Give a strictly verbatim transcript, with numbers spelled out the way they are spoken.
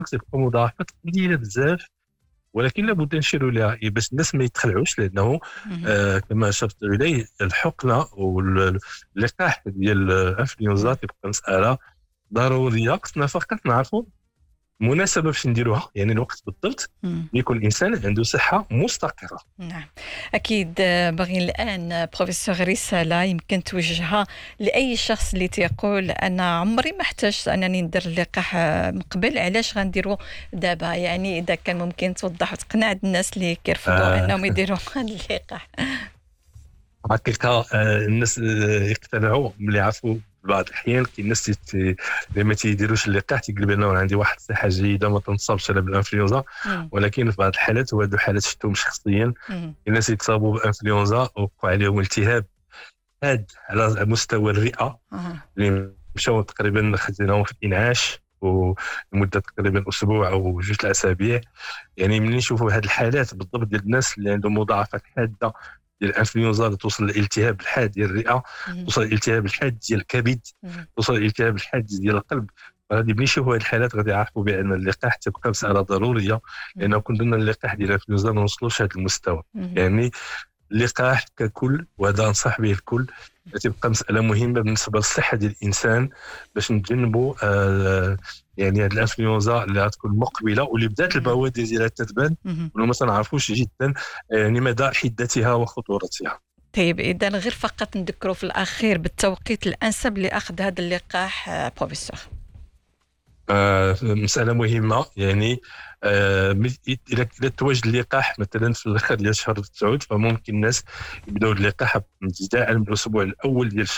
تبقى مضاعفات قليله بزاف، ولكن لابد نشيروا لها باش الناس ما يتخلعوش، لانه مهم. آه كما اشرت اليه الحقنه واللقاح ديال الانفلونزا تبقى مساله ضروريه. خصنا فقط نعرفوا مناسبه باش نديروها، يعني الوقت بالضبط مم. يكون الانسان عنده صحه مستقره. نعم أكيد. آه، بغي الآن بروفيسور رسالة يمكن توجهها لأي شخص اللي تيقول أنا عمري ما احتاجت أنني ندير اللقاح آه، من قبل، علاش غنديرو دابا؟ يعني إذا كان ممكن توضح وتقنع الناس اللي كيرفضوا آه أنهم يديروا هذا اللقاح. حقيقة آه، الناس آه، يقتنعوا ملي يعرفوا بعض الأحيان كاين الناس تيت- اللي ما تيديروش اللقاح تيقول بأنه أنا عندي واحد الصحة جيدة ما تنصابش أنا بالإنفلونزا، مم. ولكن في بعض الحالات وهادو حالات شفتهم شخصيا، مم. الناس يتصابوا بالإنفلونزا ووقع عليهم التهاب حاد على مستوى الرئة آه. اللي مشاو تقريبا خديناهم في الإنعاش ومدة تقريبا أسبوع أو جوج الأسابيع. يعني ملي نشوفوا هذه الحالات بالضبط ديال الناس اللي عندهم مضاعفات حادة ديال الانفلونزا، توصل للالتهاب الحاد ديال الرئه، مم. توصل للالتهاب الحاد ديال الكبد، مم. توصل للالتهاب الحاد ديال القلب، غادي ملي يشوفوا هذه الحالات غادي يعرفوا بان اللقاح تبقى مساله ضروريه، لانه كنا اللقاح ديال الانفلونزا ما وصلوش هذا المستوى. مم. يعني اللقاح ككل، وهذا انصح به الكل، تبقى مساله مهمه بالنسبه للصحه ديال الانسان باش نتجنبوا آه يعني هذه الانفلونزا اللي غتكون مقبله واللي بدات البوادر ديالها تتبان مم. وما تنعرفوش جدا يعني مدى حدتها وخطورتها. طيب إذا غير فقط نذكروا في الأخير بالتوقيت الأنسب لأخذ هذا اللقاح آه، بروفيسور. آه مسألة مهمة. يعني آه إذا إذا تواجد اللقاح مثلا في الآخر ديال شهر تسعود، فممكن الناس يبداو اللقاح ابتداء من الأسبوع الأول ديال